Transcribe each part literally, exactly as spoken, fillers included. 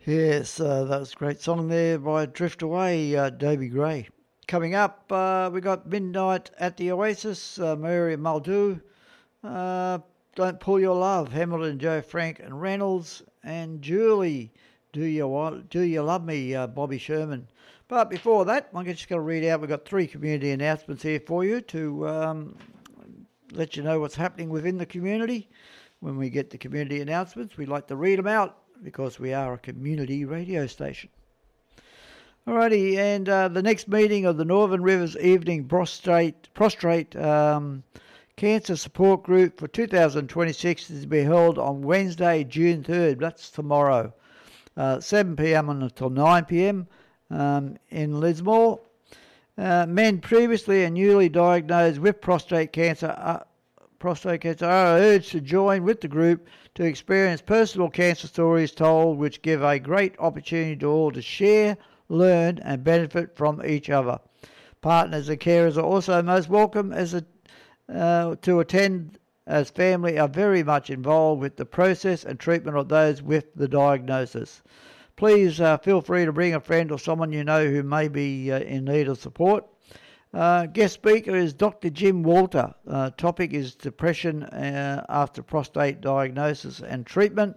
Yes, uh, that was a great song there by Drift Away, uh, Davey Gray. Coming up, uh, we got Midnight at the Oasis, uh, Mary Muldoon, uh, Don't Pull Your Love, Hamilton, Joe Frank and Reynolds, and Julie, Do You, Want, Do You Love Me, uh, Bobby Sherman. But before that, I'm just going to read out, we've got three community announcements here for you to um, let you know what's happening within the community. When we get the community announcements, we like to read them out, because we are a community radio station. Alrighty, and uh, the next meeting of the Northern Rivers Evening Prostrate, Prostrate um, Cancer Support Group for two thousand twenty-six is to be held on Wednesday, June third. That's tomorrow, uh, seven p.m. until nine p.m. Um, in Lismore. Uh, men previously and newly diagnosed with prostate cancer are, prostate cancer are urged to join with the group to experience personal cancer stories told, which give a great opportunity to all to share, learn and benefit from each other. Partners and carers are also most welcome as a, uh, to attend, as family are very much involved with the process and treatment of those with the diagnosis. Please uh, feel free to bring a friend or someone you know who may be uh, in need of support. Uh, guest speaker is Doctor Jim Walter. Uh, topic is depression uh, after prostate diagnosis and treatment.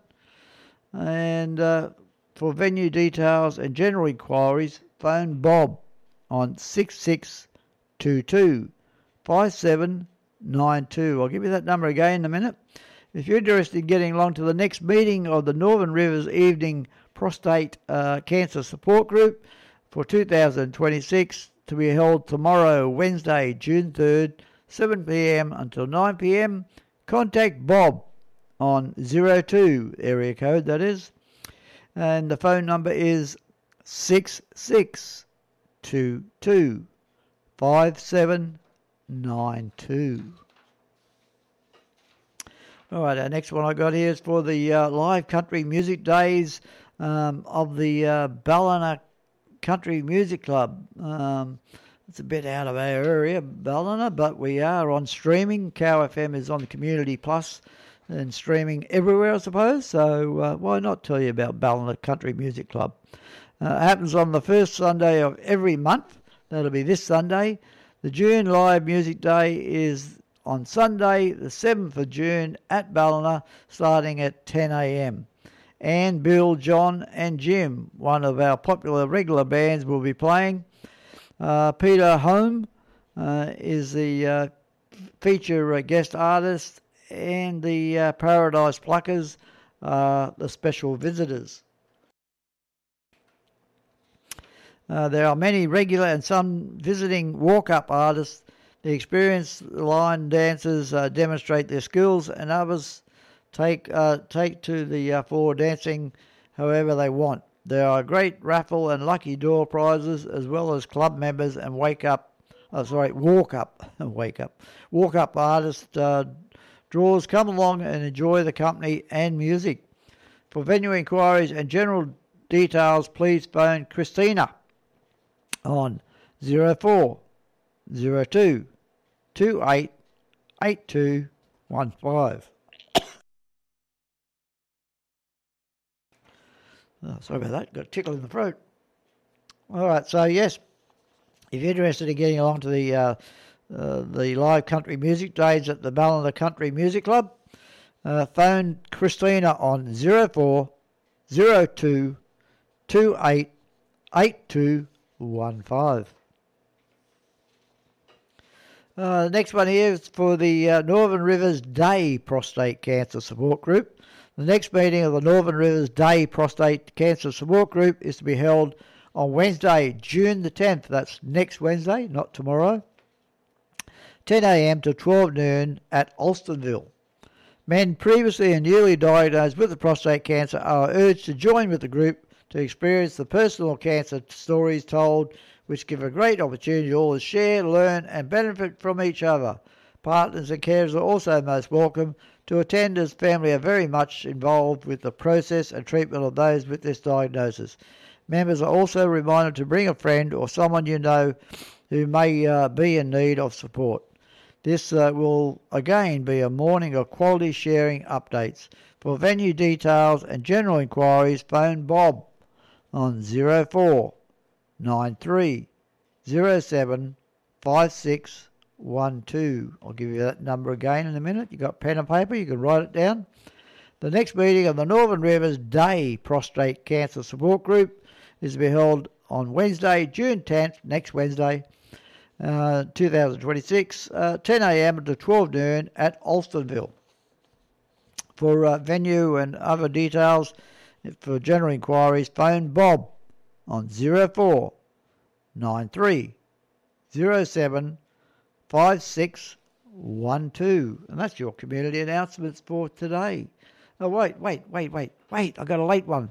And uh, for venue details and general inquiries, phone Bob on six six two two, five seven nine two. I'll give you that number again in a minute. If you're interested in getting along to the next meeting of the Northern Rivers Evening Prostate uh, Cancer Support Group for two thousand twenty-six, to be held tomorrow, Wednesday, June third, seven p.m. until nine p.m. Contact Bob on zero two area code, that is. And the phone number is six six two two, five seven nine two. All right, our next one I got here is for the uh, live country music days um, of the uh, Ballina Country Music Club. Um, it's a bit out of our area, Ballina, but we are on streaming. Cow F M is on the Community Plus and streaming everywhere, I suppose. So uh, why not tell you about Ballina Country Music Club? Uh, it happens on the first Sunday of every month. That'll be this Sunday. The June Live Music Day is on Sunday, the seventh of June at Ballina, starting at ten a.m. Anne, Bill, John and Jim, one of our popular regular bands, will be playing. Uh, Peter Home uh, is the uh, feature uh, guest artist, and the uh, Paradise Pluckers are the special visitors. Uh, there are many regular and some visiting walk-up artists. The experienced line dancers uh, demonstrate their skills, and others take uh, take to the uh, floor dancing however they want. There are great raffle and lucky draw prizes, as well as club members and wake up, oh, sorry, walk up, wake up, walk up artist uh, draws. Come along and enjoy the company and music. For venue inquiries and general details, please phone Christina on zero four zero two two eight eight two one five. Oh, sorry about that. Got a tickle in the throat. All right. So yes, if you're interested in getting along to the uh, uh, the live country music days at the Ballina Country Music Club, uh, phone Christina on zero four zero two two eight eight two one five. Uh, the next one here is for the uh, Northern Rivers Day Prostate Cancer Support Group. The next meeting of the Northern Rivers Day Prostate Cancer Support Group is to be held on Wednesday, June the tenth. That's next Wednesday, not tomorrow. ten a.m. to twelve noon at Alstonville. Men previously and newly diagnosed with the prostate cancer are urged to join with the group to experience the personal cancer stories told, which give a great opportunity to all to share, learn and benefit from each other. Partners and carers are also most welcome to attend, as family are very much involved with the process and treatment of those with this diagnosis. Members are also reminded to bring a friend or someone you know who may uh, be in need of support. This uh, will again be a morning of quality sharing updates. For venue details and general inquiries, phone Bob on zero four nine three zero seven five six one two. I'll give you that number again in a minute. You got pen and paper, you can write it down. The next meeting of the Northern Rivers Day Prostate Cancer Support Group is to be held on Wednesday, June tenth, next Wednesday, uh, two thousand twenty-six, uh, ten a.m. to twelve noon at Alstonville. For uh, venue and other details, for general inquiries, phone Bob on zero four nine three zero seven five six one two. And that's your community announcements for today. Oh, wait, wait, wait, wait, wait. I got a late one.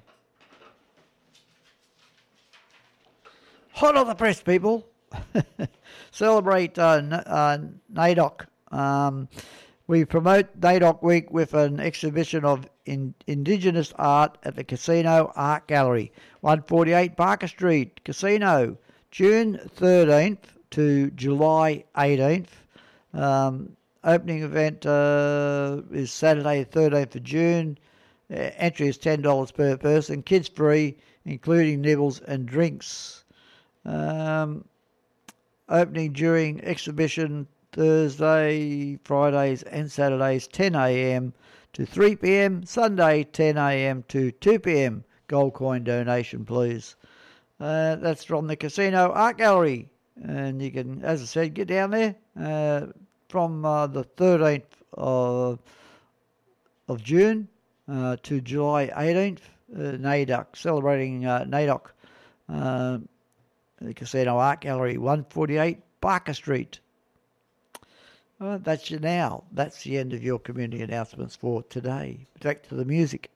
Hot on the press, people. Celebrate uh, uh, NAIDOC. Um, we promote NAIDOC Week with an exhibition of in, Indigenous art at the Casino Art Gallery, one forty-eight Barker Street, Casino, June thirteenth to July eighteenth. Um, opening event uh, is Saturday, thirteenth of June. Uh, entry is ten dollars per person. Kids free, including nibbles and drinks. Um, opening during exhibition Thursday, Fridays and Saturdays, ten a.m. to three p.m. Sunday, ten a.m. to two p.m. Gold coin donation, please. Uh, that's from the Casino Art Gallery. And you can, as I said, get down there uh, from uh, the thirteenth of, of June uh, to July eighteenth. Uh, NAIDOC, celebrating uh, NAIDOC. Uh, the Casino Art Gallery, one forty-eight Barker Street. Well, that's you now. That's the end of your community announcements for today. Back to the music.